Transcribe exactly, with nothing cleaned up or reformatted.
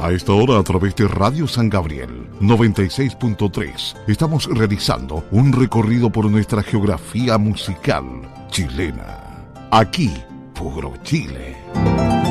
A esta hora, a través de Radio San Gabriel noventa y seis punto tres, estamos realizando un recorrido por nuestra geografía musical chilena. Aquí, puro Chile.